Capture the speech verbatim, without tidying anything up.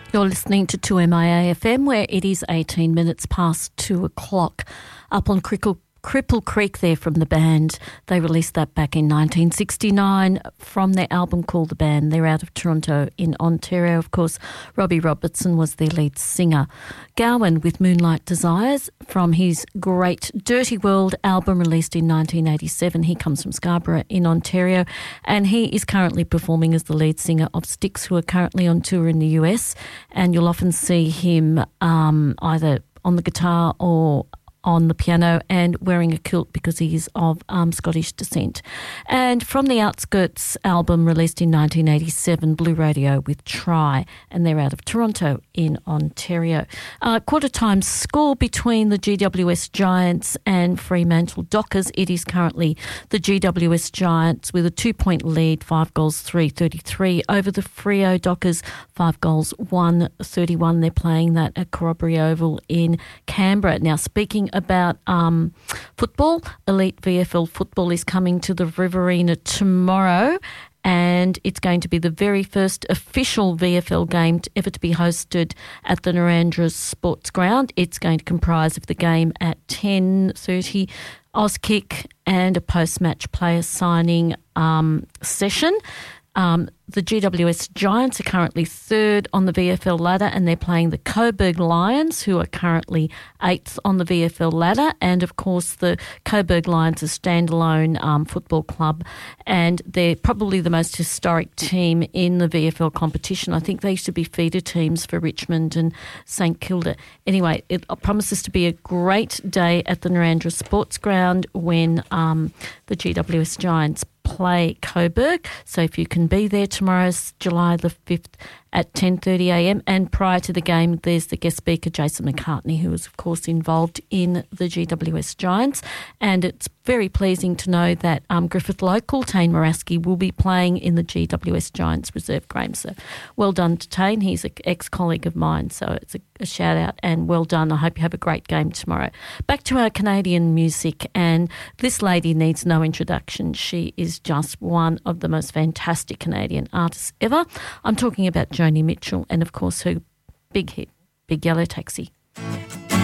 You're listening to two M I A F M, where it is eighteen minutes past two o'clock. Up on Crickle, Cripple Creek there from the band. They released that back in nineteen sixty-nine from their album called The Band. They're out of Toronto in Ontario. Of course, Robbie Robertson was their lead singer. Gowan with Moonlight Desires from his great Dirty World album released in nineteen eighty-seven. He comes from Scarborough in Ontario, and he is currently performing as the lead singer of Styx, who are currently on tour in the U S, and you'll often see him um, either on the guitar or on the piano and wearing a kilt because he is of um, Scottish descent. And from the Outskirts album released in nineteen eighty-seven, Blue Radio with Try, and they're out of Toronto in Ontario. Uh, quarter time score between the G W S Giants and Fremantle Dockers. It is currently the G W S Giants with a two-point lead, five goals, three thirty-three over the Freo Dockers, five goals, one thirty-one. They're playing that at Corroboree Oval in Canberra. Now, speaking about um, football, Elite V F L football is coming to the Riverina tomorrow, and it's going to be the very first official V F L game to, ever to be hosted at the Narrandera Sports Ground. It's going to comprise of the game at ten thirty, Auskick, and a post-match player signing um, session. Um, the G W S Giants are currently third on the V F L ladder, and they're playing the Coburg Lions, who are currently eighth on the V F L ladder. And, of course, the Coburg Lions are a standalone um, football club, and they're probably the most historic team in the V F L competition. I think they used to be feeder teams for Richmond and St Kilda. Anyway, it promises to be a great day at the Narrandera Sports Ground when um, the G W S Giants play Coburg. So if you can be there tomorrow, July the fifth at ten thirty a m, and prior to the game, there's the guest speaker, Jason McCartney, who is, of course, involved in the G W S Giants. And it's very pleasing to know that um, Griffith local, Tane Moraski, will be playing in the G W S Giants reserve game. So well done to Tane. He's an ex-colleague of mine, so it's a, a shout-out and well done. I hope you have a great game tomorrow. Back to our Canadian music, and this lady needs no introduction. She is just one of the most fantastic Canadian artists ever. I'm talking about Joni Mitchell and, of course, her big hit, Big Yellow Taxi.